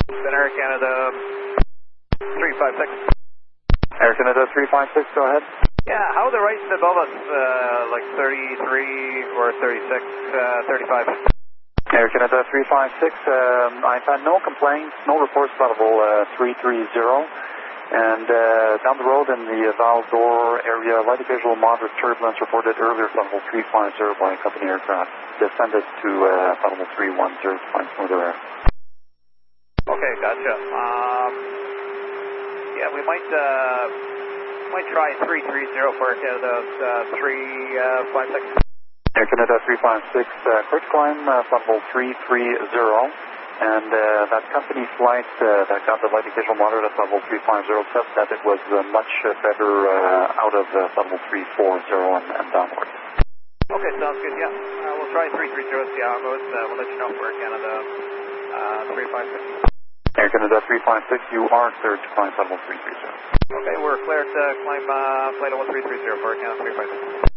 Center Canada 356. Air Canada 356, go ahead. Yeah, how are the rights above us, like 33 or 36, 35? Air Canada 356, I've had no complaints, no reports audible 330. And down the road in the valve door area, light visual moderate turbulence reported earlier from level 350 by company aircraft. Descended to level 310 to find smoother air. Okay, gotcha. Yeah, we might try 330 for Air Canada 356. Air Canada 356, quick climb level 330. And that company flight that got the light visual moderate at level 350 said that it was much better out of level 340 and downward. Okay, sounds good, yeah. We'll try 330, see how it goes. We'll let you know for Air Canada 356. Air Canada 356, you are cleared to climb level 330. Okay, we're cleared to climb flight level 330 for Air Canada 356.